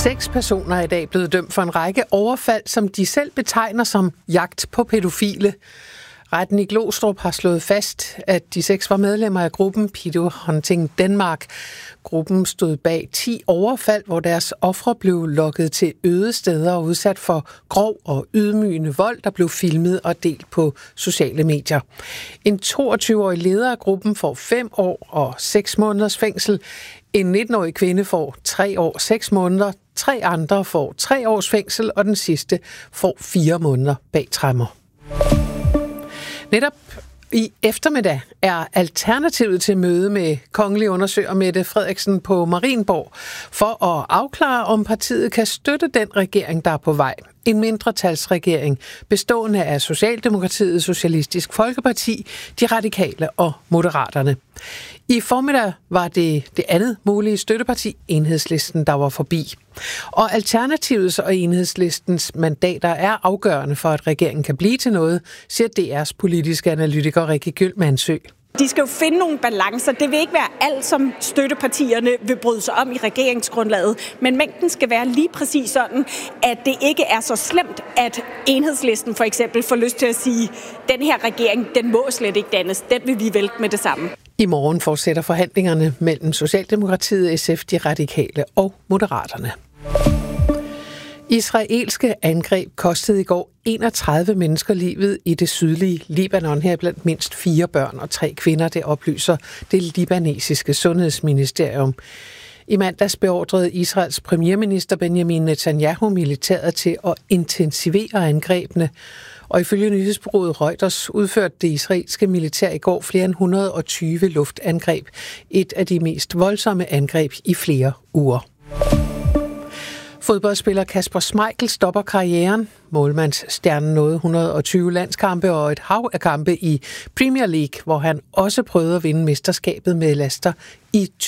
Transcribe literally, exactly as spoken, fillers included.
Seks personer er i dag blevet dømt for en række overfald, som de selv betegner som jagt på pædofile. Retten i Glostrup har slået fast, at de seks var medlemmer af gruppen Pedo Hunting Denmark. Gruppen stod bag ti overfald, hvor deres ofre blev lokket til øde steder og udsat for grov og ydmygende vold, der blev filmet og delt på sociale medier. En toogtyve-årig leder af gruppen får fem år og seks måneders fængsel. En nitten-årig kvinde får tre år og seks måneder. Tre andre får tre års fængsel, og den sidste får fire måneder bag tremmer. Netop i eftermiddag er alternativet til møde med kongelig undersøger Mette Frederiksen på Marienborg for at afklare, om partiet kan støtte den regering, der er på vej. En mindretalsregering bestående af Socialdemokratiet, Socialistisk Folkeparti, De Radikale og Moderaterne. I formiddag var det det andet mulige støtteparti, Enhedslisten, der var forbi. Og Alternativets og Enhedslistens mandater er afgørende for, at regeringen kan blive til noget, siger D R's politiske analytiker Rikke Gyldmannsø. De skal jo finde nogle balancer. Det vil ikke være alt, som støttepartierne vil bryde sig om i regeringsgrundlaget. Men mængden skal være lige præcis sådan, at det ikke er så slemt, at Enhedslisten for eksempel får lyst til at sige, den her regering, den må slet ikke dannes. Den vil vi vælte med det samme. I morgen fortsætter forhandlingerne mellem Socialdemokratiet, S F, De Radikale og Moderaterne. Israelske angreb kostede i går enogtredive mennesker livet i det sydlige Libanon, her blandt mindst fire børn og tre kvinder, det oplyser det libanesiske sundhedsministerium. I mandags beordrede Israels premierminister Benjamin Netanyahu militæret til at intensivere angrebene, og ifølge nyhedsbureauet Reuters udførte det israelske militær i går flere end et hundrede og tyve luftangreb, et af de mest voldsomme angreb i flere uger. Fodboldspiller Kasper Schmeichel stopper karrieren. Målmandsstjernen nåede et hundrede og tyve landskampe og et hav af kampe i Premier League, hvor han også prøvede at vinde mesterskabet med Leicester i